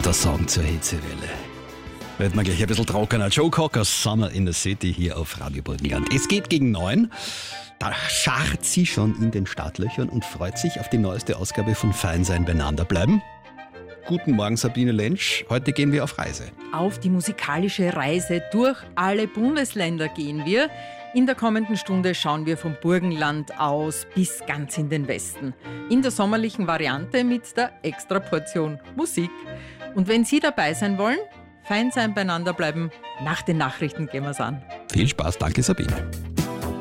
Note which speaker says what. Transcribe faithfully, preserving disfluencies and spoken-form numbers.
Speaker 1: der Song zur Hitzewelle. Wird man gleich ein bisschen trockener. Joe Cocker, Summer in the City hier auf Radio Burgenland. Es geht gegen neun. Da scharrt sie schon in den Startlöchern und freut sich auf die neueste Ausgabe von Fein sein beieinander bleiben. Guten Morgen, Sabine Lentsch. Heute gehen wir auf Reise.
Speaker 2: Auf die musikalische Reise durch alle Bundesländer gehen wir. In der kommenden Stunde schauen wir vom Burgenland aus bis ganz in den Westen. In der sommerlichen Variante mit der Extraportion Musik. Und wenn Sie dabei sein wollen, fein sein beieinander bleiben, nach den Nachrichten gehen wir's an.
Speaker 1: Viel Spaß, danke Sabine.